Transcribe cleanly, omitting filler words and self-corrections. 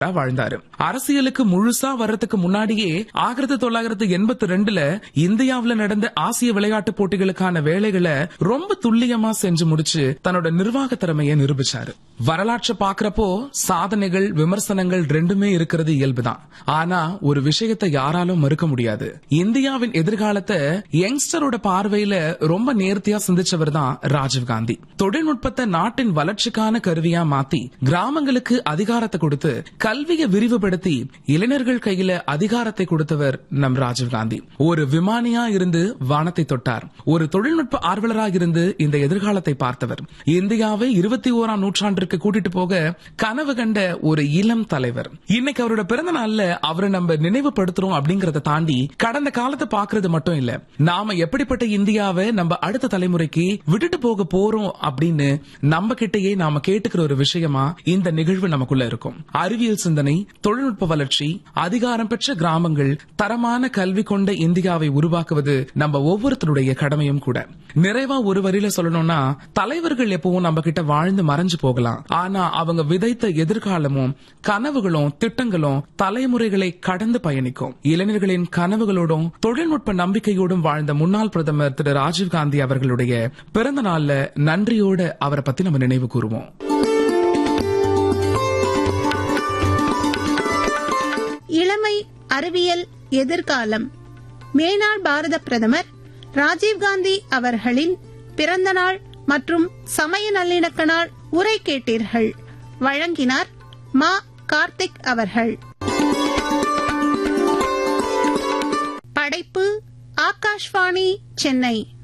வாழ்ந்தாரு. அரசியலுக்கு முழுசா வர்றதுக்கு முன்னாடியே 1982 இந்தியாவுல நடந்த ஆசிய விளையாட்டு போட்டிகளுக்கான வேலைகளை ரொம்ப துல்லியமா செஞ்சு முடிச்சு தன்னோட நிர்வாக திறமையை நிரூபிச்சாரு. வரலாற்றை பாக்குறப்போ சாதனைகள் விமர்சனங்கள் ரெண்டுமே இருக்கிறது இயல்புதான். ஆனா ஒரு விஷயத்தை யாராலும் மறுக்க முடியாது. இந்தியாவின் எதிர்காலத்தை யங்ஸ்டரோட பார்வையில ரொம்ப நேர்த்தியா சிந்திச்சவர் தான் ராஜீவ்காந்தி. தொழில்நுட்பத்தை நாட்டின் வளர்ச்சிக்கான கருவியா மாத்தி கிராமங்களுக்கு அதிகாரத்தை கொடுத்து கல்வியை விரிவுபடுத்தி இளைஞர்கள் கையில அதிகாரத்தை கொடுத்தவர் நம் ராஜீவ்காந்தி. ஒரு விமானியா இருந்து வானத்தை தொட்டார். ஒரு தொழில்நுட்ப ஆர்வலராக இருந்து இந்த எதிர்காலத்தை பார்த்தவர். இந்தியாவை 21ஆம் நூற்றாண்டிற்கு கூட்டிட்டு போக கனவு கண்ட ஒரு இளம் தலைவர். இன்னைக்கு அவரோட பிறந்த நாள்ல அவரை நம்ம நினைவுபடுத்துறோம் அப்படிங்கறத தாண்டி கடந்த காலத்தை பாக்குறது மட்டும் இல்ல, நாம எப்படிப்பட்ட இந்தியாவை நம்ம அடுத்த தலைமுறைக்கு விட்டுட்டு போக போறோம் அப்படின்னு நம்ம கிட்டயே நாம கேட்டுக்கிற ஒரு விஷயமா இந்த நிகழ்வு நமக்குள்ள இருக்கும். அறிவியல் சிந்தனை, தொழில்நுட்ப வளர்ச்சி, அதிகாரம் பெற்ற கிராமங்கள், தரமான கல்வி கொண்ட இந்தியாவை உருவாக்குவது நம்ம ஒவ்வொருத்தருடைய கடமையும் கூட. நிறைவா ஒரு வரியில சொல்லணும்னா, தலைவர்கள் எப்பவும் நம்ம கிட்ட வாழ்ந்து மறைஞ்சு போகலாம். ஆனா அவங்க விதைத்த எதிர்காலமும் கனவுகளும் திட்டங்களும் தலைமுறைகளை கடந்து பயணிக்கும். இளைஞர்களின் கனவுகளோடும் தொழில்நுட்ப நம்பிக்கையோடும் வாழ்ந்த முன்னாள் பிரதமர் திரு ராஜீவ்காந்தி அவர்களுடைய பிறந்த நாள்ல நன்றியோடு அவரை பத்தி நம்ம நினைவு கூறுவோம். இளமை, அறிவியல், எதிர்காலம். மேனாள் பாரத பிரதமர் ராஜீவ்காந்தி அவர்களின் பிறந்த நாள் மற்றும் சமய நல்லிணக்க நாள் உரை கேட்டீர்கள். வழங்கினார் மா. கார்த்திக் அவர்கள். படைப்பு ஆகாஷ்வாணி, சென்னை.